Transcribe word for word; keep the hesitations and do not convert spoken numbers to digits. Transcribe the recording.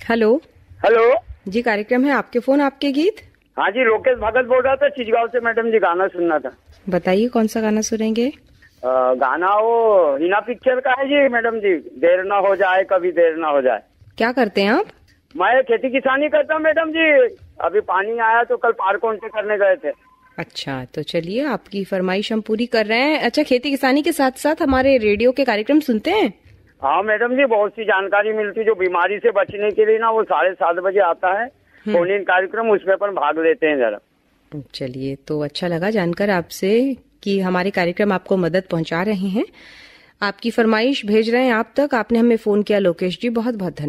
Hello. Hello जी, कार्यक्रम है आपके फोन आपके गीत। हाँ जी, लोकेश भगत बोल रहा था चिचगांव से। मैडम जी, गाना सुनना था। बताइए कौन सा गाना सुनेंगे? आ, गाना वो हिना पिक्चर का है जी। मैडम जी, देर ना हो जाए कभी देर ना हो जाए। क्या करते हैं आप? मैं खेती किसानी करता हूँ मैडम जी। अभी पानी आया तो कल पार कौन से करने गए थे। अच्छा, तो चलिए आपकी फरमाइश हम पूरी कर रहे हैं। अच्छा, खेती किसानी के साथ साथ हमारे रेडियो के कार्यक्रम सुनते हैं? हाँ मैडम जी, बहुत सी जानकारी मिलती जो बीमारी से बचने के लिए ना, वो साढ़े सात बजे आता है फोन इन कार्यक्रम, उसमें अपन भाग लेते हैं जरा। चलिए, तो अच्छा लगा जानकर आपसे कि हमारे कार्यक्रम आपको मदद पहुंचा रहे हैं। आपकी फरमाइश भेज रहे हैं आप तक। आपने हमें फोन किया लोकेश जी, बहुत बहुत धन्यवाद।